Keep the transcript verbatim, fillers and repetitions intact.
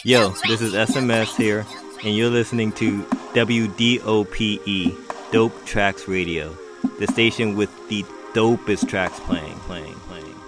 Yo, this is S M S here, and you're listening to W D O P E, Dope Tracks Radio, the station with the dopest tracks playing, playing, playing, playing.